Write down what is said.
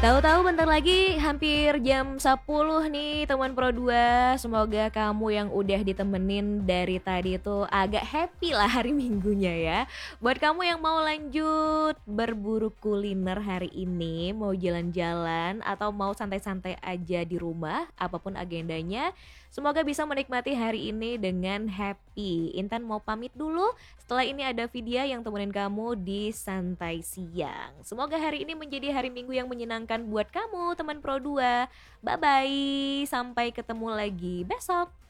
Tahu-tahu bentar lagi hampir jam 10 nih teman Pro 2. Semoga kamu yang udah ditemenin dari tadi itu agak happy lah hari Minggunya ya. Buat kamu yang mau lanjut berburu kuliner hari ini, mau jalan-jalan atau mau santai-santai aja di rumah, apapun agendanya, semoga bisa menikmati hari ini dengan happy. Intan mau pamit dulu. Setelah ini ada Vidya yang temenin kamu di Santai Siang. Semoga hari ini menjadi hari Minggu yang menyenangkan buat kamu, teman Pro 2. Bye-bye, sampai ketemu lagi besok.